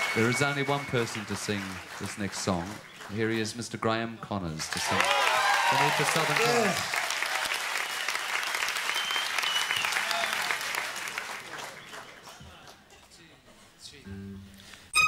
There is only one person to sing this next song. Here he is, Mr. Graham Connors, to sing Beneath the Southern Cross.